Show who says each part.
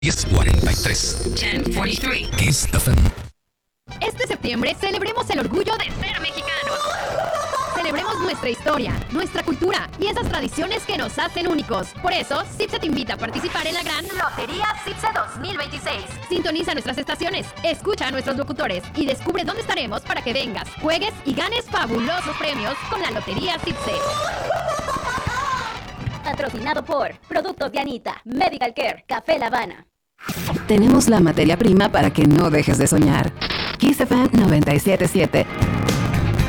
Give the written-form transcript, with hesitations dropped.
Speaker 1: 10:43.
Speaker 2: 10:43.
Speaker 1: Kiss FM.
Speaker 3: Este septiembre celebremos el orgullo de ser mexicanos. Celebremos nuestra historia, nuestra cultura y esas tradiciones que nos hacen únicos. Por eso, CIPSE te invita a participar en la gran Lotería CIPSE 2026. Sintoniza nuestras estaciones, escucha a nuestros locutores y descubre dónde estaremos para que vengas, juegues y ganes fabulosos premios con la Lotería CIPSE.
Speaker 4: Patrocinado por Productos Dianita, Medical Care, Café La Habana.
Speaker 5: Tenemos la materia prima para que no dejes de soñar. Kiss FM 97.7.